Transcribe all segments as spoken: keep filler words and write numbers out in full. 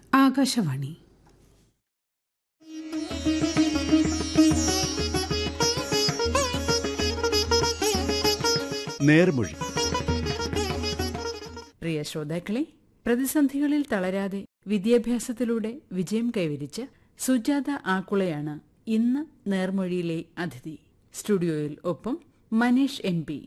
ആകാശവാണി. നേർമൊഴി. പ്രിയ ശ്രോതാക്കളെ, പ്രതിസന്ധികളിൽ തളരാതെ വിദ്യാഭ്യാസത്തിലൂടെ വിജയം കൈവരിച്ച സുജാത ആക്കുളയാണ് ഇന്ന് നേർമൊഴിയിലെ അതിഥി. സ്റ്റുഡിയോയിൽ ഒപ്പം മനീഷ് എം പി.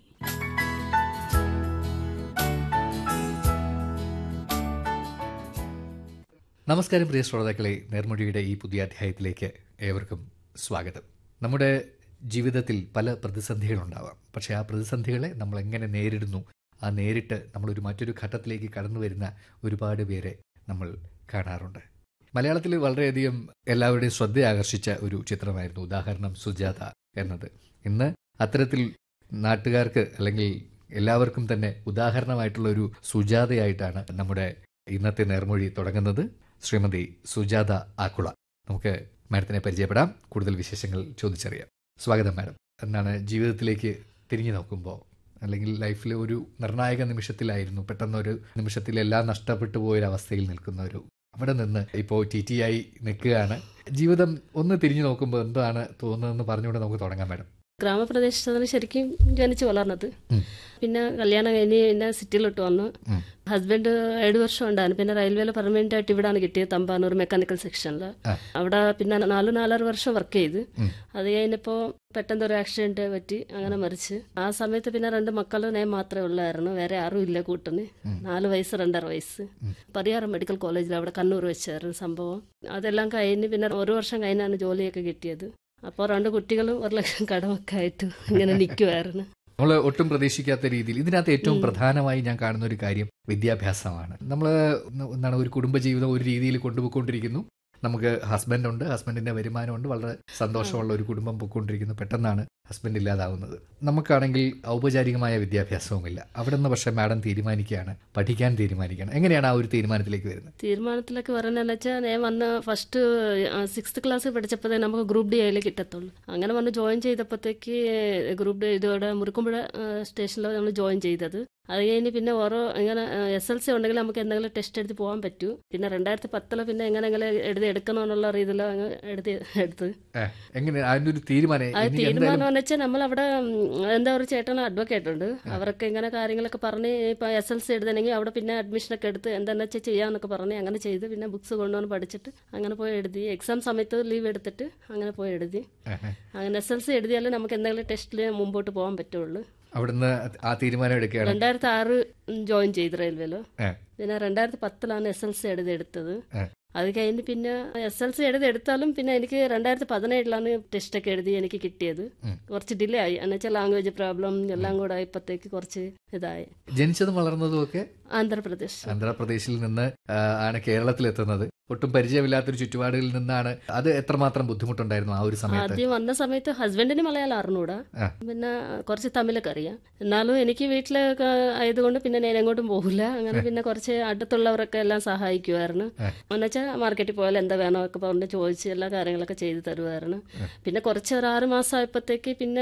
നമസ്കാരം പ്രിയ ശ്രോതാക്കളെ, നേർമൊഴിയുടെ ഈ പുതിയ അധ്യായത്തിലേക്ക് ഏവർക്കും സ്വാഗതം. നമ്മുടെ ജീവിതത്തിൽ പല പ്രതിസന്ധികളുണ്ടാവാം. പക്ഷേ ആ പ്രതിസന്ധികളെ നമ്മൾ എങ്ങനെ നേരിടുന്നു, ആ നേരിട്ട് നമ്മളൊരു മറ്റൊരു ഘട്ടത്തിലേക്ക് കടന്നു വരുന്ന ഒരുപാട് പേരെ നമ്മൾ കാണാറുണ്ട്. മലയാളത്തിൽ വളരെയധികം എല്ലാവരുടെയും ശ്രദ്ധ ആകർഷിച്ച ഒരു ചിത്രമായിരുന്നു ഉദാഹരണം സുജാത എന്നത്. ഇന്ന് അത്തരത്തിൽ നാട്ടുകാർക്ക് അല്ലെങ്കിൽ എല്ലാവർക്കും തന്നെ ഉദാഹരണമായിട്ടുള്ള ഒരു സുജാതയായിട്ടാണ് നമ്മുടെ ഇന്നത്തെ നേർമൊഴി തുടങ്ങുന്നത്. ശ്രീമതി സുജാത ആക്കുള. നമുക്ക് മാഡത്തിനെ പരിചയപ്പെടാം, കൂടുതൽ വിശേഷങ്ങൾ ചോദിച്ചറിയാം. സ്വാഗതം മാഡം. എന്താണ് ജീവിതത്തിലേക്ക് തിരിഞ്ഞു നോക്കുമ്പോൾ, അല്ലെങ്കിൽ ലൈഫിൽ ഒരു നിർണായക നിമിഷത്തിലായിരുന്നു, പെട്ടെന്നൊരു നിമിഷത്തിൽ എല്ലാം നഷ്ടപ്പെട്ടു പോയൊരവസ്ഥയിൽ നിൽക്കുന്ന ഒരു, അവിടെ നിന്ന് ഇപ്പോൾ ടി ടി ആയി നിൽക്കുകയാണ്. ജീവിതം ഒന്ന് തിരിഞ്ഞു നോക്കുമ്പോൾ എന്താണ് തോന്നുന്നതെന്ന് പറഞ്ഞുകൊണ്ട് നമുക്ക് തുടങ്ങാം മാഡം. ഗ്രാമപ്രദേശത്താണ് ശരിക്കും ജനിച്ചു വളർന്നത്. പിന്നെ കല്യാണം കഴിഞ്ഞ് പിന്നെ സിറ്റിയിലോട്ട് വന്നു. ഹസ്ബൻഡ് ഏഴ് വർഷം ഉണ്ടായിരുന്നു. പിന്നെ റെയിൽവേയിൽ പെർമനന്റ് ആയിട്ട് ഇവിടാണ് കിട്ടിയത്, തമ്പാനൂർ മെക്കാനിക്കൽ സെക്ഷനിൽ. അവിടെ പിന്നെ നാല് നാലര വർഷം വർക്ക് ചെയ്ത്. അത് കഴിഞ്ഞപ്പോൾ പെട്ടെന്ന് ഒരു ആക്സിഡന്റ് പറ്റി, അങ്ങനെ മരിച്ച്. ആ സമയത്ത് പിന്നെ രണ്ട് മക്കൾ ഞാൻ മാത്രമേ ഉള്ളായിരുന്നു, വേറെ ആരും ഇല്ല കൂട്ടിന്. നാല് വയസ്സ് രണ്ടര വയസ്സ്. പരിയാരം മെഡിക്കൽ കോളേജിൽ അവിടെ കണ്ണൂർ വെച്ചായിരുന്നു സംഭവം. അതെല്ലാം കഴിഞ്ഞ് പിന്നെ ഒരു വർഷം കഴിഞ്ഞാണ് ജോലിയൊക്കെ കിട്ടിയത്. അപ്പോൾ രണ്ട് കുട്ടികളും ഒരു ലക്ഷം കടമൊക്കെ ആയിട്ട് ഇങ്ങനെ നിൽക്കുമായിരുന്നു. നമ്മൾ ഒട്ടും പ്രതീക്ഷിക്കാത്ത രീതിയിൽ ഇതിനകത്ത് ഏറ്റവും പ്രധാനമായി ഞാൻ കാണുന്ന ഒരു കാര്യം വിദ്യാഭ്യാസമാണ്. നമ്മൾ എന്താണ് ഒരു കുടുംബജീവിതം ഒരു രീതിയിൽ കൊണ്ടുപോയിക്കൊണ്ടിരിക്കുന്നു. നമുക്ക് ഹസ്ബൻഡ് ഉണ്ട്, ഹസ്ബൻഡിന്റെ വരുമാനമുണ്ട്, വളരെ സന്തോഷമുള്ള ഒരു കുടുംബം പോയിക്കൊണ്ടിരിക്കുന്നു. പെട്ടെന്നാണ് ഹസ്ബൻഡ് ഇല്ലാതാവുന്നത്. നമുക്കാണെങ്കിൽ ഔപചാരികമായ വിദ്യാഭ്യാസവുമില്ല. അവിടെ നിന്ന് പക്ഷേ മാഡം തീരുമാനിക്കുകയാണ്, പഠിക്കാൻ തീരുമാനിക്കുകയാണ്. എങ്ങനെയാണ് ആ ഒരു തീരുമാനത്തിലേക്ക് വരുന്നത്? തീരുമാനത്തിലൊക്കെ പറയുന്നതെന്ന് വെച്ചാൽ, ഞാൻ വന്ന് ഫസ്റ്റ് സിക്സ്ത് ക്ലാസ് പഠിച്ചപ്പോഴേ നമുക്ക് ഗ്രൂപ്പ് ഡി അതിൽ കിട്ടത്തുള്ളൂ. അങ്ങനെ വന്ന് ജോയിൻ ചെയ്തപ്പോഴത്തേക്ക് ഗ്രൂപ്പ് ഡി ഇതോടെ മുറുക്കുമ്പുഴ സ്റ്റേഷനിൽ നമ്മൾ ജോയിൻ ചെയ്തത്. അത് കഴിഞ്ഞ് പിന്നെ ഓരോ ഇങ്ങനെ എസ് എൽ സി ഉണ്ടെങ്കിൽ നമുക്ക് എന്തെങ്കിലും ടെസ്റ്റ് എഴുതി പോകാൻ പറ്റൂ. പിന്നെ രണ്ടായിരത്തി പത്തില് പിന്നെ എങ്ങനെങ്കിലും എഴുതി എടുക്കണമെന്നുള്ള രീതിയിൽ അങ്ങ് എഴുതി എടുത്ത് തീരുമാനം തീരുമാനം എന്ന് വെച്ചാൽ, നമ്മളവിടെ എന്താ ഒരു ചേട്ടൻ അഡ്വക്കേറ്റ് ഉണ്ട്, അവരൊക്കെ ഇങ്ങനെ കാര്യങ്ങളൊക്കെ പറഞ്ഞ് ഇപ്പം എസ് എൽ സി എഴുതണമെങ്കിൽ അവിടെ പിന്നെ അഡ്മിഷനൊക്കെ എടുത്ത് എന്താണെന്ന് വെച്ചാൽ ചെയ്യാമെന്നൊക്കെ പറഞ്ഞ് അങ്ങനെ ചെയ്ത് പിന്നെ ബുക്സ് കൊണ്ടുവന്ന് പഠിച്ചിട്ട് അങ്ങനെ പോയി എഴുതി. എക്സാം സമയത്ത് ലീവ് എടുത്തിട്ട് അങ്ങനെ പോയി എഴുതി. അങ്ങനെ എസ് എൽ സി എഴുതിയാലേ നമുക്ക് എന്തെങ്കിലും ടെസ്റ്റിൽ മുമ്പോട്ട് പോകാൻ പറ്റുള്ളൂ. അവിടുന്ന് ആ തീരുമാനം എടുക്കുകയാണ്. രണ്ടായിരത്തി ആറ് ജോയിൻ ചെയ്ത് റെയിൽവേയില്. പിന്നെ രണ്ടായിരത്തി പത്തിലാണ് എസ് എൽ സി എഴുതി എടുത്തത്. അത് കഴിഞ്ഞ് പിന്നെ എസ് എൽ സി എഴുതി എടുത്താലും പിന്നെ എനിക്ക് രണ്ടായിരത്തി പതിനേഴിലാണ് ടെസ്റ്റൊക്കെ എഴുതി എനിക്ക് കിട്ടിയത്. കുറച്ച് ഡിലേ ആയി, എന്നുവെച്ചാൽ ലാംഗ്വേജ് പ്രോബ്ലം എല്ലാം കൂടെ ആയപ്പോഴത്തേക്ക് കുറച്ച് ഇതായി. ജനിച്ചതും വളർന്നതും ഒക്കെ ആന്ധ്രാപ്രദേശ്. ആന്ധ്രാപ്രദേശിൽ നിന്ന് ആണ് കേരളത്തിലെത്തുന്നത്. ഒട്ടും പരിചയമില്ലാത്തൊരു ചുറ്റുപാടുകളിൽ നിന്നാണ്. അത് എത്രമാത്രം ബുദ്ധിമുട്ടുണ്ടായിരുന്നു ആ ഒരു സമയത്ത്? ആദ്യം വന്ന സമയത്ത് ഹസ്ബൻഡിന് മലയാളം അറിഞ്ഞൂടാ, പിന്നെ കുറച്ച് തമിഴൊക്കെ അറിയാം. എന്നാലും എനിക്ക് വീട്ടിലൊക്കെ ആയതുകൊണ്ട് പിന്നെ ഞാൻ എങ്ങോട്ടും പോകില്ല. അങ്ങനെ പിന്നെ കുറച്ച് അടുത്തുള്ളവരൊക്കെ എല്ലാം സഹായിക്കുമായിരുന്നു. എന്നുവെച്ചാൽ മാർക്കറ്റിൽ പോയാൽ എന്താ വേണമൊക്കെ പറഞ്ഞ് ചോദിച്ച് എല്ലാ കാര്യങ്ങളൊക്കെ ചെയ്തു തരുമായിരുന്നു. പിന്നെ കുറച്ച് ഒരു ആറ് മാസം ആയപ്പോഴത്തേക്ക് പിന്നെ